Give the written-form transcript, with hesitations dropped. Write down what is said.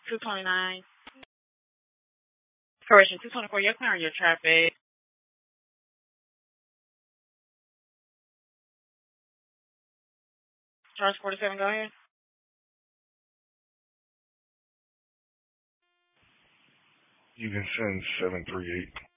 229. Correction, 224. You're clearing your traffic. Charge 47, go ahead. You can send 738.